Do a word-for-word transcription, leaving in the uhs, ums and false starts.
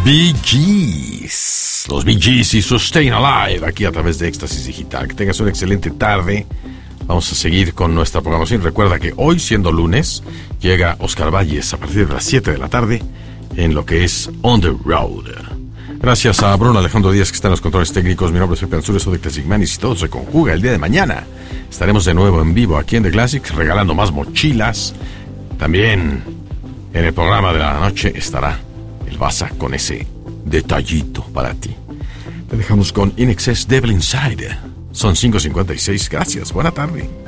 Los Bee Gees. Los Bee Gees y Sustain Alive aquí a través de Éxtasis Digital. Que tengas una excelente tarde. Vamos a seguir con nuestra programación. Recuerda que hoy, siendo lunes, llega Oscar Valles a partir de las siete de la tarde en lo que es On the Road. Gracias a Bruno Alejandro Díaz que está en los controles técnicos. Mi nombre es Pepe Ansures, soy de Classic Man, y si todo se conjuga el día de mañana, estaremos de nuevo en vivo aquí en The Classics regalando más mochilas. También en el programa de la noche estará el Baza con ese detallito para ti. Te dejamos con In Excess Devil Inside. Son cinco cincuenta y seis. Gracias. Buena tarde.